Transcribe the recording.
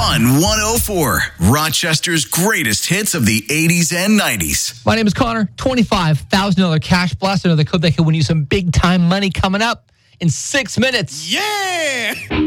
Fun 104, Rochester's greatest hits of the 80s and 90s. My name is Connor. $25,000 cash blast. Another code that can win you some big time money coming up in 6 minutes. Yeah!